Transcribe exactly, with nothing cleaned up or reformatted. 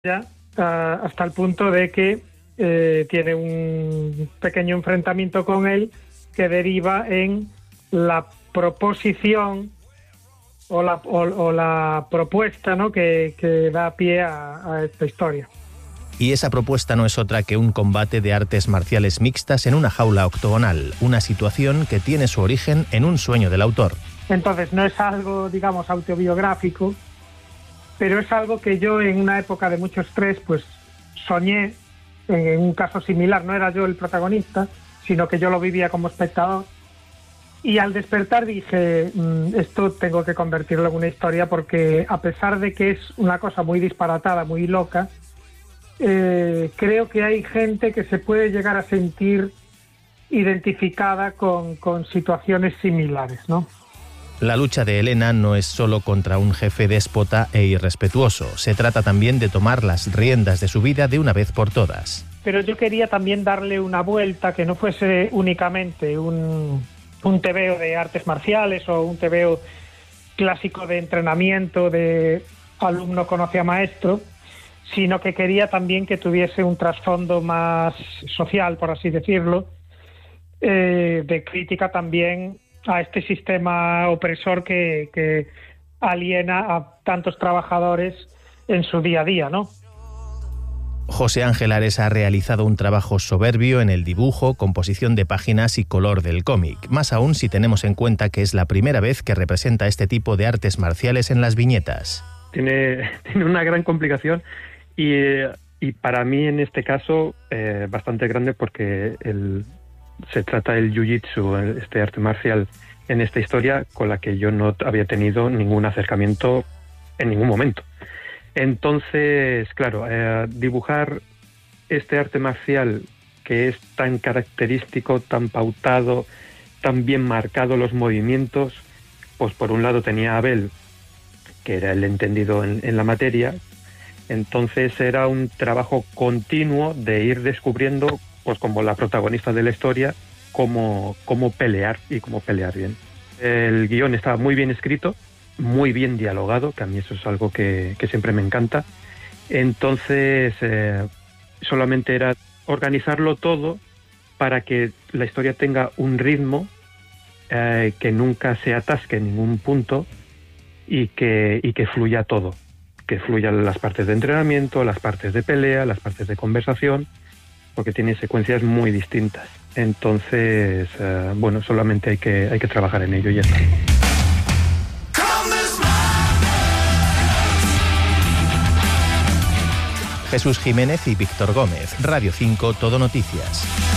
ya uh, hasta el punto de que eh, tiene un pequeño enfrentamiento con él que deriva en la proposición o la, o, o la propuesta, ¿no?, que, que da pie a, a esta historia. Y esa propuesta no es otra que un combate de artes marciales mixtas en una jaula octogonal, una situación que tiene su origen en un sueño del autor. Entonces no es algo, digamos, autobiográfico, pero es algo que yo en una época de mucho estrés, pues soñé en un caso similar. No era yo el protagonista, sino que yo lo vivía como espectador. Y al despertar dije, esto tengo que convertirlo en una historia, porque a pesar de que es una cosa muy disparatada, muy loca, eh, creo que hay gente que se puede llegar a sentir identificada con, con situaciones similares, ¿no? La lucha de Elena no es solo contra un jefe déspota e irrespetuoso. Se trata también de tomar las riendas de su vida de una vez por todas. Pero yo quería también darle una vuelta que no fuese únicamente un, un tebeo de artes marciales o un tebeo clásico de entrenamiento de alumno conoce a maestro, sino que quería también que tuviese un trasfondo más social, por así decirlo, eh, de crítica también a este sistema opresor que, que aliena a tantos trabajadores en su día a día, ¿no? José Ángel Ares ha realizado un trabajo soberbio en el dibujo, composición de páginas y color del cómic, más aún si tenemos en cuenta que es la primera vez que representa este tipo de artes marciales en las viñetas. Tiene, tiene una gran complicación y, y para mí en este caso eh, bastante grande, porque el se trata del jiu-jitsu, este arte marcial, en esta historia con la que yo no había tenido ningún acercamiento en ningún momento. Entonces, claro, eh, dibujar este arte marcial que es tan característico, tan pautado, tan bien marcado los movimientos, pues por un lado tenía a Abel, que era el entendido en, en la materia. Entonces era un trabajo continuo de ir descubriendo, pues como la protagonista de la historia, cómo, cómo pelear y cómo pelear bien. El guión estaba muy bien escrito, muy bien dialogado, que a mí eso es algo que, que siempre me encanta. Entonces eh, solamente era organizarlo todo para que la historia tenga un ritmo, eh, que nunca se atasque en ningún punto y que, y que fluya todo, que fluyan las partes de entrenamiento, las partes de pelea, las partes de conversación, porque tiene secuencias muy distintas. Entonces, eh, bueno, solamente hay que, hay que trabajar en ello y ya está. Jesús Jiménez y Víctor Gómez, Radio cinco, Todo Noticias.